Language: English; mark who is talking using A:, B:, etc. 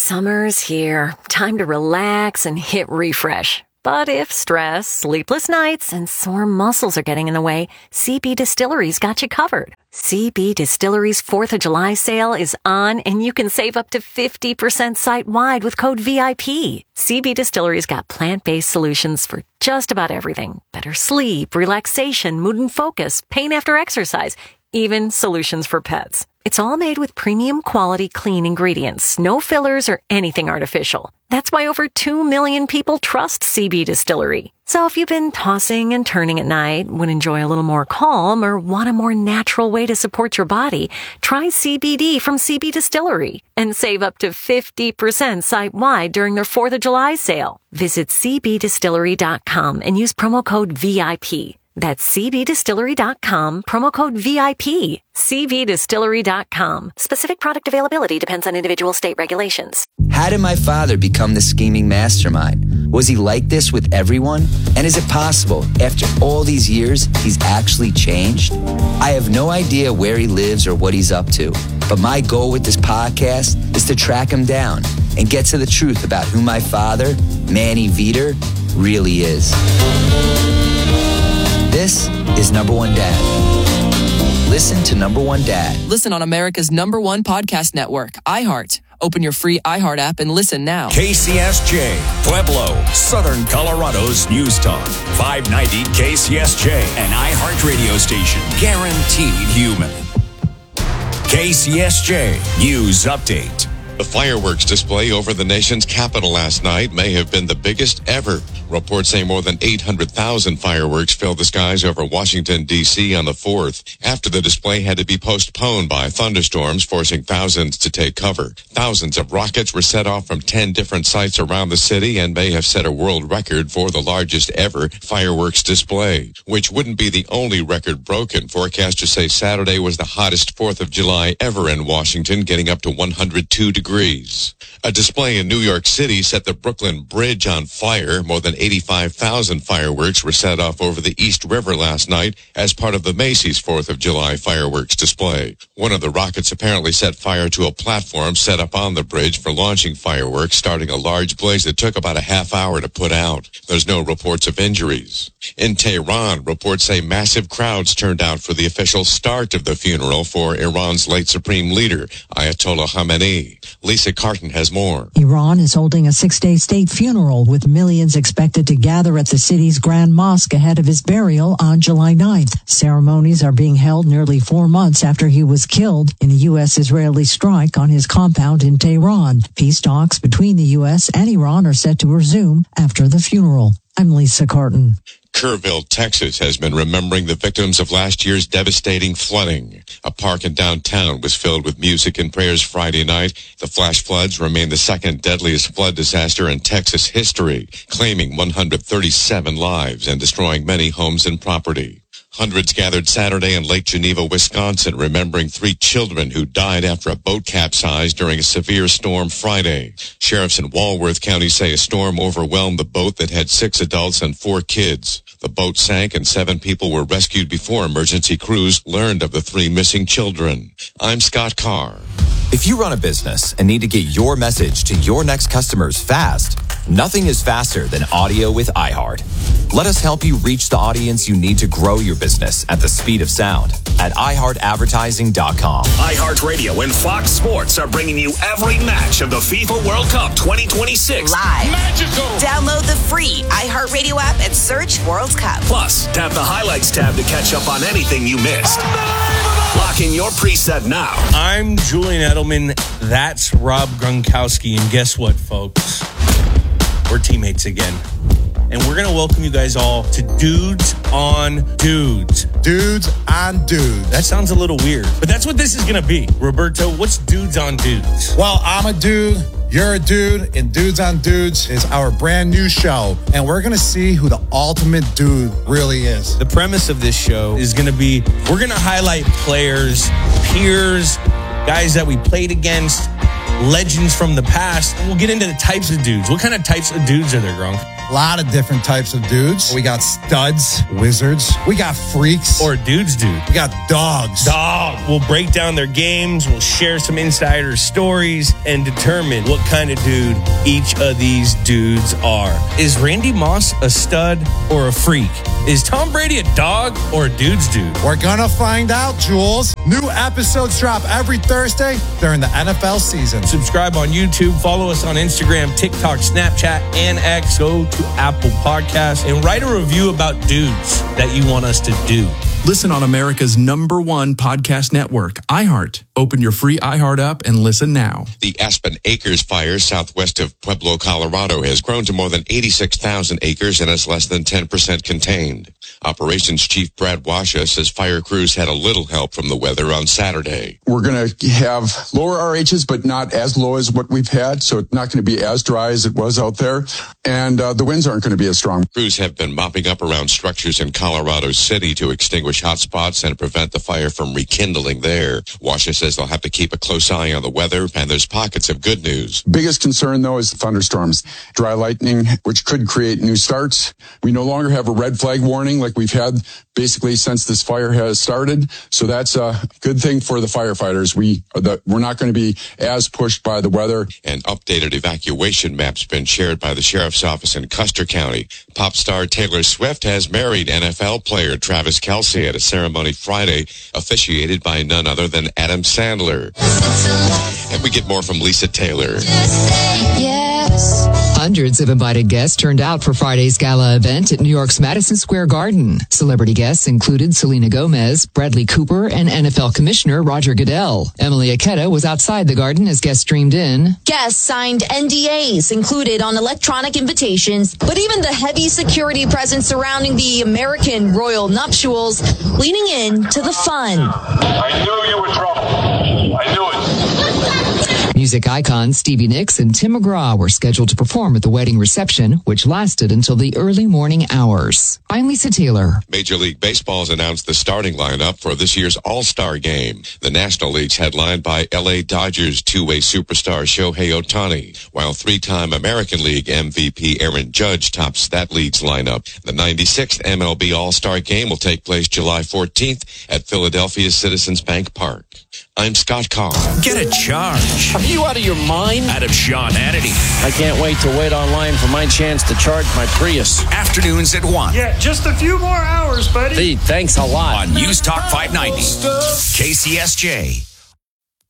A: Summer's here. Time to relax and hit refresh. But if stress, sleepless nights, and sore muscles are getting in the way, CB Distillery's got you covered. CB Distillery's 4th of July sale is on, and you can save up to 50% site-wide with code VIP. CB Distillery's got plant-based solutions for just about everything. Better sleep, relaxation, mood and focus, pain after exercise, even solutions for pets. It's all made with premium quality clean ingredients, no fillers or anything artificial. That's why over 2 million people trust CB Distillery. So if you've been tossing and turning at night, would enjoy a little more calm, or want a more natural way to support your body, try CBD from CB Distillery and save up to 50% site-wide during their 4th of July sale. Visit cbdistillery.com and use promo code VIP. That's cbdistillery.com, promo code VIP. cbdistillery.com. Specific product availability depends on individual state regulations.
B: How did my father become the scheming mastermind? Was he like this with everyone? And is it possible, after all these years, he's actually changed? I have no idea where he lives or what he's up to, but my goal with this podcast is to track him down and get to the truth about who my father, Manny Veter, really is. This is Number One Dad. Listen to Number One Dad.
C: Listen on America's #1 podcast network, iHeart. Open your free iHeart app and listen now.
D: KCSJ, Pueblo, Southern Colorado's News Talk. 590 KCSJ, an iHeart radio station. Guaranteed human. KCSJ News Update.
E: The fireworks display over the nation's capital last night may have been the biggest ever. Reports say more than 800,000 fireworks filled the skies over Washington, D.C. on the 4th, after the display had to be postponed by thunderstorms, forcing thousands to take cover. Thousands of rockets were set off from 10 different sites around the city and may have set a world record for the largest ever fireworks display, which wouldn't be the only record broken. Forecasters say Saturday was the hottest 4th of July ever in Washington, getting up to 102 degrees. A display in New York City set the Brooklyn Bridge on fire. More than 85,000 fireworks were set off over the East River last night as part of the Macy's 4th of July fireworks display. One of the rockets apparently set fire to a platform set up on the bridge for launching fireworks, starting a large blaze that took about a half hour to put out. There's no reports of injuries. In Tehran, reports say massive crowds turned out for the official start of the funeral for Iran's late supreme leader, Ayatollah Khamenei. Lisa Carton has more.
F: Iran is holding a 6-day state funeral with millions expected to gather at the city's Grand Mosque ahead of his burial on July 9th. Ceremonies are being held nearly 4 months after he was killed in a U.S.-Israeli strike on his compound in Tehran. Peace talks between the U.S. and Iran are set to resume after the funeral. I'm Lisa Carton.
E: Kerrville, Texas, has been remembering the victims of last year's devastating flooding. A park in downtown was filled with music and prayers Friday night. The flash floods remain the second deadliest flood disaster in Texas history, claiming 137 lives and destroying many homes and property. Hundreds gathered Saturday in Lake Geneva, Wisconsin, remembering 3 children who died after a boat capsized during a severe storm Friday. Sheriffs in Walworth County say a storm overwhelmed the boat that had 6 adults and 4 kids. The boat sank and 7 people were rescued before emergency crews learned of the 3 missing children. I'm Scott Carr.
G: If you run a business and need to get your message to your next customers fast, nothing is faster than audio with iHeart. Let us help you reach the audience you need to grow your business at the speed of sound at iHeartAdvertising.com.
D: iHeartRadio and Fox Sports are bringing you every match of the FIFA World Cup 2026.
H: Live. Magical. Download the free iHeartRadio app and search World Cup.
D: Plus, tap the highlights tab to catch up on anything you missed. Lock in your preset now.
I: I'm Julian Edelman. That's Rob Gronkowski. And guess what, folks? We're teammates again. And we're going to welcome you guys all to Dudes on Dudes.
J: Dudes on Dudes.
I: That sounds a little weird, but that's what this is going to be. Roberto, what's Dudes on Dudes?
J: Well, I'm a dude. You're a dude, and Dudes on Dudes is our brand new show, and we're going to see who the ultimate dude really is.
I: The premise of this show is going to be, we're going to highlight players, peers, guys that we played against, legends from the past, and we'll get into the types of dudes. What kind of types of dudes are there, Gronk?
J: A lot of different types of dudes. We got studs, wizards. We got freaks.
I: Or dudes, dude.
J: We got dogs.
I: We'll break down their games. We'll share some insider stories and determine what kind of dude each of these dudes are. Is Randy Moss a stud or a freak? Is Tom Brady a dog or a dude's dude?
J: We're gonna find out, Jules. New episodes drop every Thursday during the NFL season.
I: Subscribe on YouTube, follow us on Instagram, TikTok, Snapchat, and X. Go to Apple Podcasts and write a review about dudes that you want us to do.
K: Listen on America's #1 podcast network, iHeart. Open your free iHeart app and listen now.
E: The Aspen Acres fire southwest of Pueblo, Colorado has grown to more than 86,000 acres and is less than 10% contained. Operations Chief Brad Washa says fire crews had a little help from the weather on Saturday.
L: We're going to have lower RHs, but not as low as what we've had, so it's not going to be as dry as it was out there, and the winds aren't going to be as strong.
E: Crews have been mopping up around structures in Colorado City to extinguish hot spots and prevent the fire from rekindling there. Washa says they'll have to keep a close eye on the weather, and there's pockets of good news.
L: Biggest concern, though, is thunderstorms. Dry lightning, which could create new starts. We no longer have a red flag warning like we've had basically since this fire has started. So that's a good thing for the firefighters. We're not going to be as pushed by the weather.
E: An updated evacuation map's been shared by the sheriff's office in Custer County. Pop star Taylor Swift has married NFL player Travis Kelce at a ceremony Friday, officiated by none other than Adam Sandler. And we get more from Lisa Taylor.
M: Hundreds of invited guests turned out for Friday's gala event at New York's Madison Square Garden. Celebrity guests included Selena Gomez, Bradley Cooper, and NFL Commissioner Roger Goodell. Emily Aketa was outside the garden as guests streamed in.
N: Guests signed NDAs included on electronic invitations, but even the heavy security presence surrounding the American royal nuptials leaning in to the fun.
O: I knew you were trouble. I knew it.
M: Music icons Stevie Nicks and Tim McGraw were scheduled to perform at the wedding reception, which lasted until the early morning hours. I'm Lisa Taylor.
E: Major League Baseball's announced the starting lineup for this year's All-Star Game. The National League's headlined by L.A. Dodgers two-way superstar Shohei Ohtani, while three-time American League MVP Aaron Judge tops that league's lineup. The 96th MLB All-Star Game will take place July 14th at Philadelphia's Citizens Bank Park. I'm Scott Carr.
D: Get a charge.
P: Are you out of your mind?
D: Out of Sean Hannity.
P: I can't wait to wait online for my chance to charge my Prius.
D: Afternoons at 1.
Q: Yeah, just a few more hours, buddy.
P: Thanks a lot.
D: On News Talk 590. KCSJ.